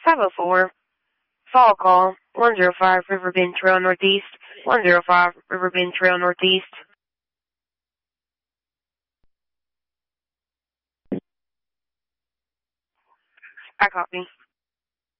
504. Fall call, 105 Riverbend Trail Northeast, 105 Riverbend Trail Northeast. I copy.